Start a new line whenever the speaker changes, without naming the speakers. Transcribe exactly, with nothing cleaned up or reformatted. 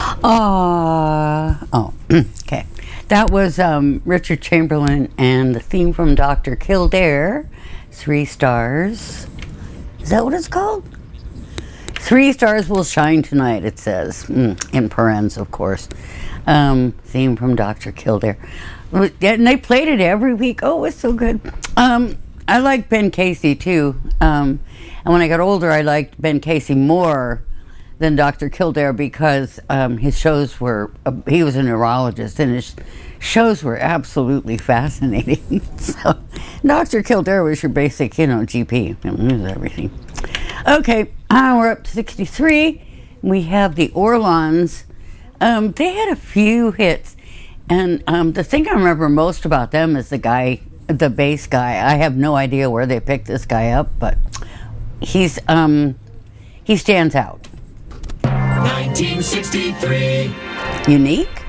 Uh, oh, okay. That was um, Richard Chamberlain and the theme from Doctor Kildare, Three Stars. Is that what it's called? Three Stars Will Shine Tonight, it says. Mm, in parens, of course. Um, theme from Doctor Kildare. And they played it every week. Oh, it's so good. Um, I like Ben Casey, too. Um, and when I got older, I liked Ben Casey more than Doctor Kildare because um, his shows were, uh, he was a neurologist, and his shows were absolutely fascinating. So Doctor Kildare was your basic, you know, G P. It was everything. Okay, uh, we're up to sixty-three. We have the Orlons. Um, they had a few hits, and um, the thing I remember most about them is the guy, the bass guy. I have no idea where they picked this guy up, but he's um, he stands out.
nineteen sixty-three.
Unique?